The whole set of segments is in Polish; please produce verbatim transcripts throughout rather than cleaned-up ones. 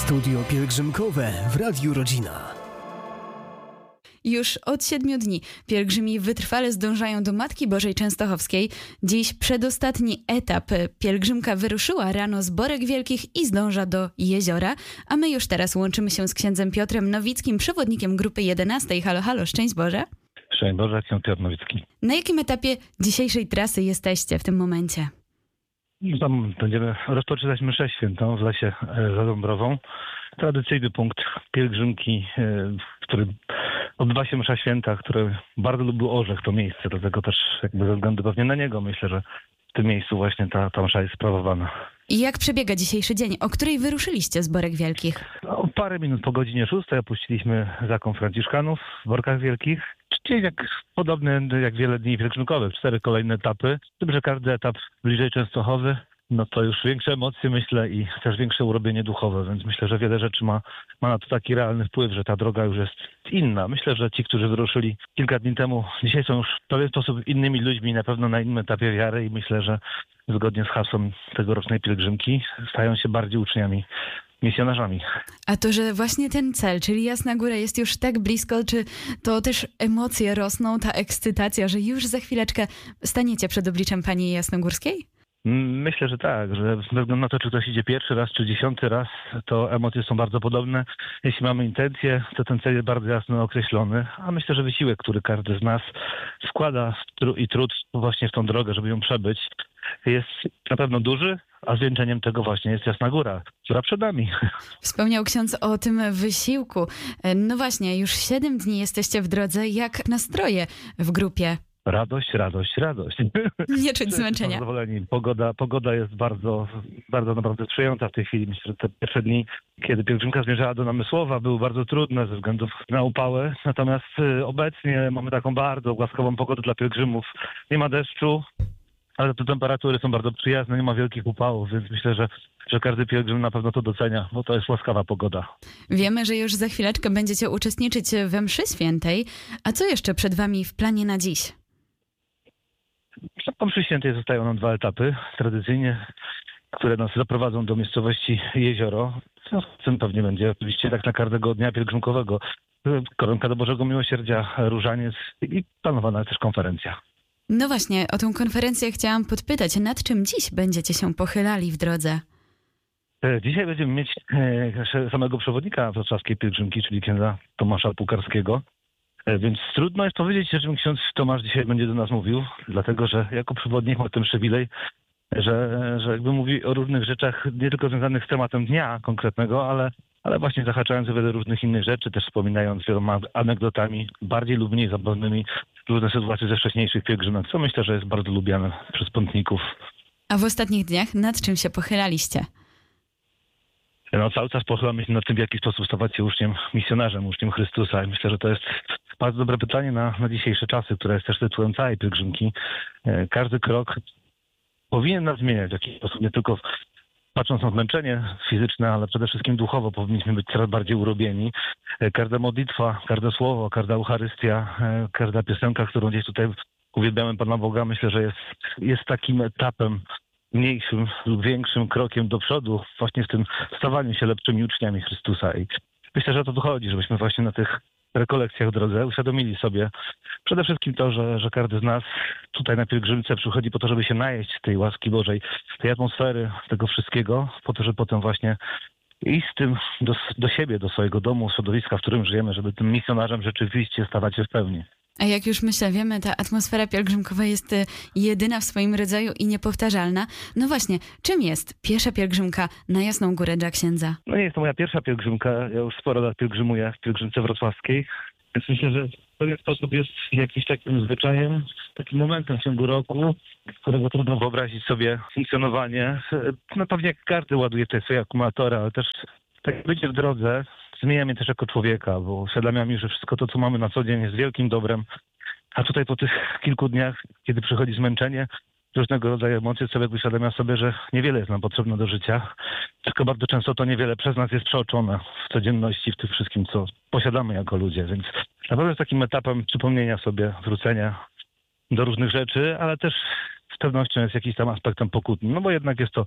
Studio pielgrzymkowe w Radiu Rodzina. Już od siedmiu dni pielgrzymi wytrwale zdążają do Matki Bożej Częstochowskiej. Dziś przedostatni etap. Pielgrzymka wyruszyła rano z Borek Wielkich i zdąża do Jeziora, a my już teraz łączymy się z księdzem Piotrem Nowickim, przewodnikiem grupy jedenastej. Halo, halo, szczęść Boże. Szczęść Boże, ksiądz Piotr Nowicki. Na jakim etapie dzisiejszej trasy jesteście w tym momencie? Tam będziemy rozpoczynać mszę świętą w lesie za Dąbrową. Tradycyjny punkt pielgrzymki, w którym odbywa się msza święta, który bardzo lubił Orzech, to miejsce, dlatego też jakby ze względu pewnie na niego myślę, że w tym miejscu właśnie ta, ta msza jest sprawowana. I jak przebiega dzisiejszy dzień? O której wyruszyliście z Borek Wielkich? No, parę minut po godzinie szóstej opuściliśmy zakon Franciszkanów w Borkach Wielkich. Dzień jak podobny jak wiele dni pielgrzymkowych, cztery kolejne etapy. Z tym, że każdy etap bliżej Częstochowy, no to już większe emocje myślę i też większe urobienie duchowe, więc myślę, że wiele rzeczy ma, ma na to taki realny wpływ, że ta droga już jest inna. Myślę, że ci, którzy wyruszyli kilka dni temu, dzisiaj są już w pewien sposób innymi ludźmi, na pewno na innym etapie wiary i myślę, że zgodnie z hasłem tegorocznej pielgrzymki stają się bardziej uczniami, misjonarzami. A to, że właśnie ten cel, czyli Jasna Góra jest już tak blisko, czy to też emocje rosną, ta ekscytacja, że już za chwileczkę staniecie przed obliczem Pani Jasnogórskiej? Myślę, że tak, że bez względu na to, czy ktoś idzie pierwszy raz, czy dziesiąty raz, to emocje są bardzo podobne. Jeśli mamy intencje, to ten cel jest bardzo jasno określony, a myślę, że wysiłek, który każdy z nas wkłada i trud właśnie w tą drogę, żeby ją przebyć, jest na pewno duży, a zwieńczeniem tego właśnie jest Jasna Góra, która przed nami. Wspomniał ksiądz o tym wysiłku. No właśnie, już siedem dni jesteście w drodze. Jak nastroje w grupie? Radość, radość, radość. Nie czuć zmęczenia. Zadowoleni. Pogoda, pogoda jest bardzo, bardzo naprawdę sprzyjająca w tej chwili. Myślę, że te pierwsze dni, kiedy pielgrzymka zmierzała do Namysłowa, były bardzo trudne ze względu na upały. Natomiast obecnie mamy taką bardzo łaskawą pogodę dla pielgrzymów. Nie ma deszczu, ale te temperatury są bardzo przyjazne, nie ma wielkich upałów, więc myślę, że, że każdy pielgrzym na pewno to docenia, bo to jest łaskawa pogoda. Wiemy, że już za chwileczkę będziecie uczestniczyć we mszy świętej. A co jeszcze przed wami w planie na dziś? Po mszy świętej zostają nam dwa etapy tradycyjnie, które nas zaprowadzą do miejscowości Jezioro. W związku z tym pewnie będzie oczywiście tak na każdego dnia pielgrzymkowego koronka do Bożego Miłosierdzia, różaniec i planowana też konferencja. No właśnie, o tę konferencję chciałam podpytać. Nad czym dziś będziecie się pochylali w drodze? Dzisiaj będziemy mieć samego przewodnika wrocławskiej pielgrzymki, czyli księdza Tomasza Pukarskiego. Więc trudno jest powiedzieć, o czym ksiądz Tomasz dzisiaj będzie do nas mówił, dlatego że jako przewodnik ma ten przywilej, że, że jakby mówi o różnych rzeczach, nie tylko związanych z tematem dnia konkretnego, ale, ale właśnie zahaczając o wiele różnych innych rzeczy, też wspominając wieloma anegdotami, bardziej lub mniej zabawnymi, różne sytuacje ze wcześniejszych pielgrzymek, co myślę, że jest bardzo lubiane przez pątników. A w ostatnich dniach nad czym się pochylaliście? No, cały czas pochylamy się nad tym, w jaki sposób stawać się uczniem, misjonarzem, uczniem Chrystusa. I myślę, że to jest bardzo dobre pytanie na, na dzisiejsze czasy, które jest też tytułem całej pielgrzymki. Każdy krok powinien nas zmieniać w jakiś sposób, nie tylko patrząc na zmęczenie fizyczne, ale przede wszystkim duchowo powinniśmy być coraz bardziej urobieni. Każda modlitwa, każde słowo, każda Eucharystia, każda piosenka, którą gdzieś tutaj uwielbiamy Pana Boga, myślę, że jest, jest takim etapem, mniejszym lub większym krokiem do przodu właśnie w tym stawaniu się lepszymi uczniami Chrystusa. I myślę, że o to tu chodzi, żebyśmy właśnie na tych rekolekcjach w drodze uświadomili sobie przede wszystkim to, że, że każdy z nas tutaj na pielgrzymce przychodzi po to, żeby się najeść tej łaski Bożej, tej atmosfery, tego wszystkiego, po to, żeby potem właśnie iść z tym do, do siebie, do swojego domu, środowiska, w którym żyjemy, żeby tym misjonarzem rzeczywiście stawać się w pełni. A jak już myślę, wiemy, ta atmosfera pielgrzymkowa jest jedyna w swoim rodzaju i niepowtarzalna. No właśnie, czym jest piesza pielgrzymka na Jasną Górę dla księdza? No nie jest to moja pierwsza pielgrzymka, ja już sporo lat pielgrzymuję w pielgrzymce wrocławskiej, więc myślę, że w pewien sposób jest jakimś takim zwyczajem, takim momentem w ciągu roku, którego trudno wyobrazić sobie funkcjonowanie. No pewnie jak każdy ładuje te swoje akumulatory, ale też tak bycie w drodze zmienia mnie też jako człowieka, bo uświadamia mi, że wszystko to, co mamy na co dzień, jest wielkim dobrem. A tutaj po tych kilku dniach, kiedy przychodzi zmęczenie, różnego rodzaju emocje, człowiek uświadamia sobie, że niewiele jest nam potrzebne do życia, tylko bardzo często to niewiele przez nas jest przeoczone w codzienności, w tym wszystkim, co posiadamy jako ludzie. Więc na pewno jest takim etapem przypomnienia sobie, wrócenia do różnych rzeczy, ale też z pewnością jest jakiś tam aspektem pokutnym, no bo jednak jest to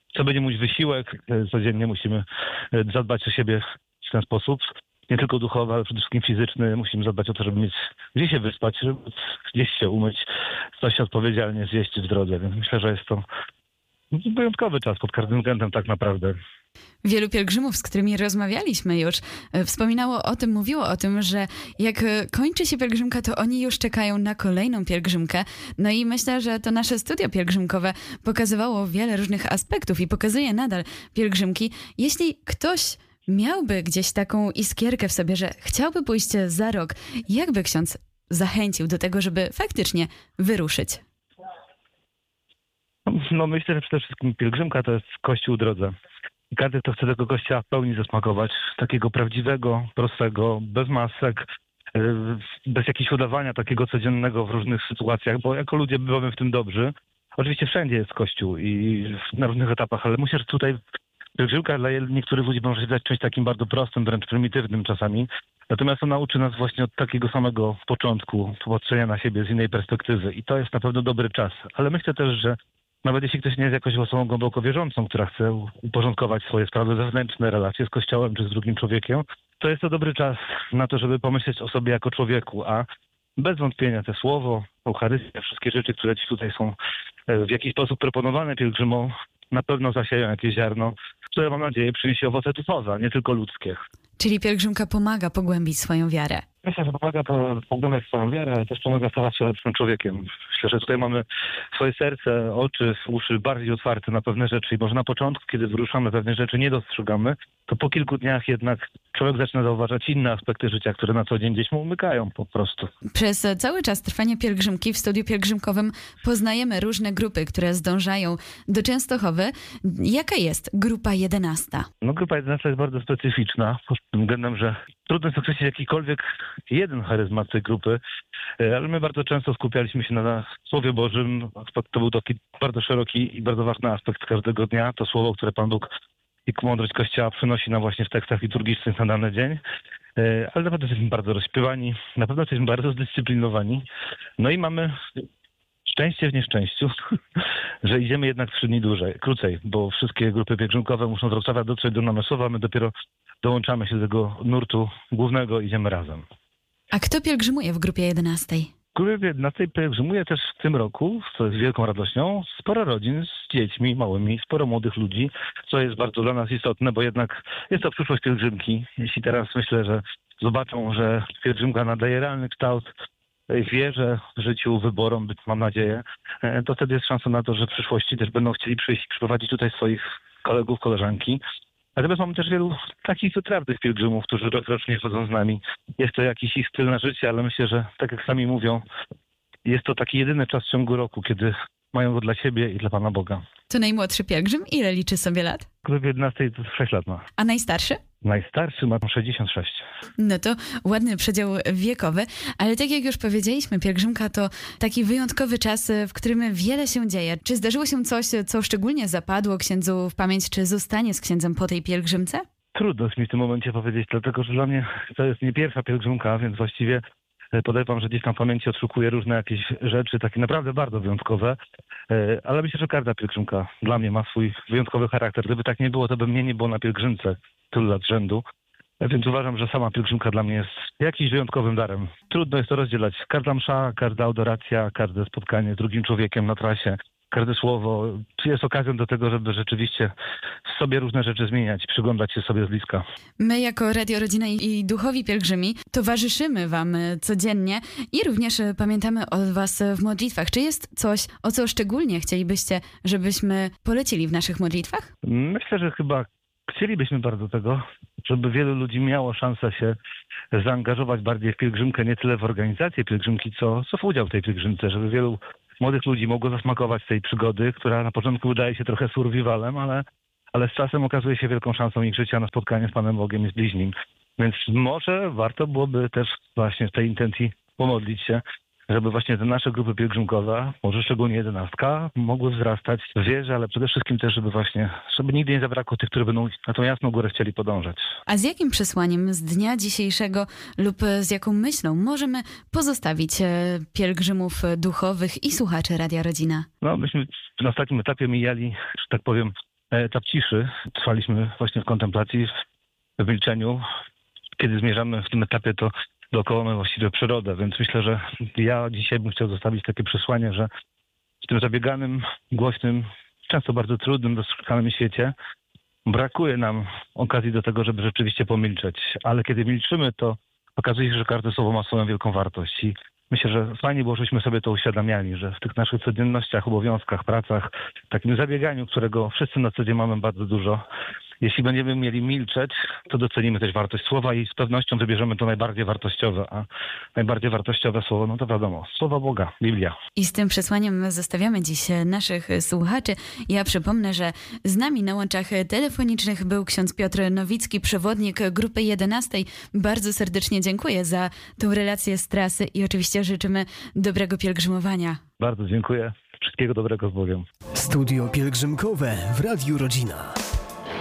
co będzie mówić wysiłek. Codziennie musimy zadbać o siebie w ten sposób. Nie tylko duchowy, ale przede wszystkim fizyczny. Musimy zadbać o to, żeby mieć gdzie się wyspać, żeby gdzieś się umyć, coś odpowiedzialnie zjeść w drodze. Więc myślę, że jest to wyjątkowy czas pod każdym względem tak naprawdę. Wielu pielgrzymów, z którymi rozmawialiśmy już, wspominało o tym, mówiło o tym, że jak kończy się pielgrzymka, to oni już czekają na kolejną pielgrzymkę. No i myślę, że to nasze studio pielgrzymkowe pokazywało wiele różnych aspektów i pokazuje nadal pielgrzymki. Jeśli ktoś miałby gdzieś taką iskierkę w sobie, że chciałby pójść za rok, jak by ksiądz zachęcił do tego, żeby faktycznie wyruszyć? No myślę, że przede wszystkim pielgrzymka to jest Kościół w drodze. I każdy, kto chce tego Kościoła w pełni zasmakować, takiego prawdziwego, prostego, bez masek, bez jakiegoś udawania takiego codziennego w różnych sytuacjach, bo jako ludzie bywamy w tym dobrzy. Oczywiście wszędzie jest Kościół i na różnych etapach, ale myślę, że tutaj pielgrzymka dla niektórych ludzi może się wydać czymś takim bardzo prostym, wręcz prymitywnym czasami. Natomiast on nauczy nas właśnie od takiego samego początku popatrzenia na siebie z innej perspektywy i to jest na pewno dobry czas. Ale myślę też, że nawet jeśli ktoś nie jest jakąś osobą głęboko wierzącą, która chce uporządkować swoje sprawy wewnętrzne, relacje z Kościołem czy z drugim człowiekiem, to jest to dobry czas na to, żeby pomyśleć o sobie jako człowieku, a bez wątpienia te słowo, Eucharystia, wszystkie rzeczy, które dziś tutaj są w jakiś sposób proponowane pielgrzymom, na pewno zasieją jakieś ziarno, które mam nadzieję przyniesie owoce duchowe, a nie tylko ludzkie. Czyli pielgrzymka pomaga pogłębić swoją wiarę. Myślę, że pomaga pogłębiać swoją wiarę, ale też pomaga stawać się lepszym człowiekiem. Myślę, że tutaj mamy swoje serce, oczy, uszy bardziej otwarte na pewne rzeczy i może na początku, kiedy wyruszamy, pewne rzeczy nie dostrzegamy, to po kilku dniach jednak człowiek zaczyna zauważać inne aspekty życia, które na co dzień gdzieś mu umykają po prostu. Przez cały czas trwania pielgrzymki w studiu pielgrzymkowym poznajemy różne grupy, które zdążają do Częstochowy. Jaka jest grupa jedenasta? No grupa jedenasta jest bardzo specyficzna pod tym względem, że trudno jest określić jakikolwiek jeden charyzmat tej grupy, ale my bardzo często skupialiśmy się na Słowie Bożym. To był taki bardzo szeroki i bardzo ważny aspekt każdego dnia. To słowo, które Pan Bóg i mądrość Kościoła przynosi nam właśnie w tekstach liturgicznych na dany dzień. Ale naprawdę jesteśmy bardzo rozśpiewani, na pewno jesteśmy bardzo zdyscyplinowani. No i mamy szczęście w nieszczęściu, że idziemy jednak trzy dni dłużej, krócej, bo wszystkie grupy pielgrzymkowe muszą z Wrocławia dotrzeć do Namysłowa, my dopiero dołączamy się do tego nurtu głównego, idziemy razem. A kto pielgrzymuje w grupie jedenastej? W grupie jedenastej pielgrzymuje też w tym roku, co jest wielką radością, sporo rodzin z dziećmi małymi, sporo młodych ludzi, co jest bardzo dla nas istotne, bo jednak jest to przyszłość pielgrzymki. Jeśli teraz myślę, że zobaczą, że pielgrzymka nadaje realny kształt wierze, życiu, wyborom, mam nadzieję, to wtedy jest szansa na to, że w przyszłości też będą chcieli przyjść i przyprowadzić tutaj swoich kolegów, koleżanki. Natomiast mamy też wielu takich wytrawnych pielgrzymów, którzy rokrocznie chodzą z nami. Jest to jakiś ich styl na życie, ale myślę, że tak jak sami mówią, jest to taki jedyny czas w ciągu roku, kiedy mają go dla siebie i dla Pana Boga. To najmłodszy pielgrzym ile liczy sobie lat? W grupie jedenastej to sześć lat ma. A najstarszy? Najstarszy ma sześćdziesiąt sześć. No to ładny przedział wiekowy, ale tak jak już powiedzieliśmy, pielgrzymka to taki wyjątkowy czas, w którym wiele się dzieje. Czy zdarzyło się coś, co szczególnie zapadło księdzu w pamięć, czy zostanie z księdzem po tej pielgrzymce? Trudno jest mi w tym momencie powiedzieć, dlatego że dla mnie to jest nie pierwsza pielgrzymka, więc właściwie podejrzewam, że gdzieś tam w pamięci odszukuję różne jakieś rzeczy, takie naprawdę bardzo wyjątkowe, ale myślę, że każda pielgrzymka dla mnie ma swój wyjątkowy charakter. Gdyby tak nie było, to by mnie nie było na pielgrzymce tylu lat rzędu, więc uważam, że sama pielgrzymka dla mnie jest jakimś wyjątkowym darem. Trudno jest to rozdzielać. Każda msza, każda adoracja, każde spotkanie z drugim człowiekiem na trasie, każde słowo jest okazją do tego, żeby rzeczywiście w sobie różne rzeczy zmieniać, przyglądać się sobie z bliska. My jako Radio Rodzina i duchowi pielgrzymi towarzyszymy wam codziennie i również pamiętamy o was w modlitwach. Czy jest coś, o co szczególnie chcielibyście, żebyśmy polecili w naszych modlitwach? Myślę, że chyba chcielibyśmy bardzo tego, żeby wielu ludzi miało szansę się zaangażować bardziej w pielgrzymkę, nie tyle w organizację pielgrzymki, co, co w udział w tej pielgrzymce, żeby wielu młodych ludzi mogło zasmakować tej przygody, która na początku wydaje się trochę survivalem, ale, ale z czasem okazuje się wielką szansą ich życia na spotkanie z Panem Bogiem i z bliźnim. Więc może warto byłoby też właśnie w tej intencji pomodlić się, żeby właśnie te nasze grupy pielgrzymkowe, może szczególnie jedenastka, mogły wzrastać w wierze, ale przede wszystkim też, żeby właśnie, żeby nigdy nie zabrakło tych, którzy będą na tą jasną górę chcieli podążać. A z jakim przesłaniem z dnia dzisiejszego lub z jaką myślą możemy pozostawić pielgrzymów duchowych i słuchaczy Radia Rodzina? No, myśmy na ostatnim etapie mijali, że tak powiem, etap ciszy. Trwaliśmy właśnie w kontemplacji, w, w milczeniu. Kiedy zmierzamy w tym etapie, to dookoła mamy właściwie przyrodę, więc myślę, że ja dzisiaj bym chciał zostawić takie przesłanie, że w tym zabieganym, głośnym, często bardzo trudnym, dostrzeganym świecie brakuje nam okazji do tego, żeby rzeczywiście pomilczeć. Ale kiedy milczymy, to okazuje się, że każde słowo ma swoją wielką wartość. I myślę, że fajnie było, żebyśmy sobie to uświadamiali, że w tych naszych codziennościach, obowiązkach, pracach, takim zabieganiu, którego wszyscy na co dzień mamy bardzo dużo, jeśli będziemy mieli milczeć, to docenimy też wartość słowa i z pewnością wybierzemy to najbardziej wartościowe, a najbardziej wartościowe słowo, no to wiadomo, słowa Boga, Biblia. I z tym przesłaniem zostawiamy dziś naszych słuchaczy. Ja przypomnę, że z nami na łączach telefonicznych był ksiądz Piotr Nowicki, przewodnik grupy jedenastej. Bardzo serdecznie dziękuję za tę relację z trasy i oczywiście życzymy dobrego pielgrzymowania. Bardzo dziękuję. Wszystkiego dobrego z Bogiem. Studio pielgrzymkowe w Radiu Rodzina.